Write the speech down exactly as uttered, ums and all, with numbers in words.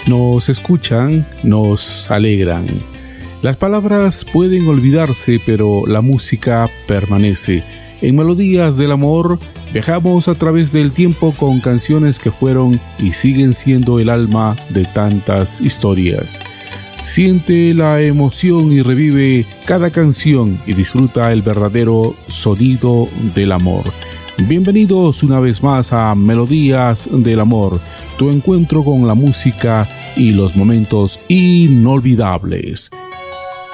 nos escuchan, nos alegran. Las palabras pueden olvidarse, pero la música permanece. En Melodías del Amor viajamos a través del tiempo con canciones que fueron y siguen siendo el alma de tantas historias. Siente la emoción y revive cada canción y disfruta el verdadero sonido del amor. Bienvenidos una vez más a Melodías del Amor, tu encuentro con la música y los momentos inolvidables.